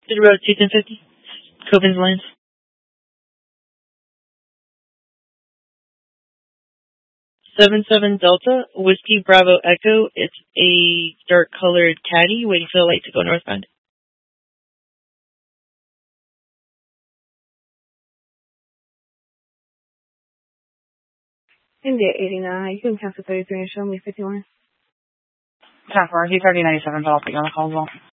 City Road 21050, Covens Lanes. 77 Delta, Whiskey Bravo Echo. It's a dark colored caddy waiting for the light to go northbound. India 89, you can cancel 33 and show me 51. Time for RG 3097, but I'll put you on the call as well.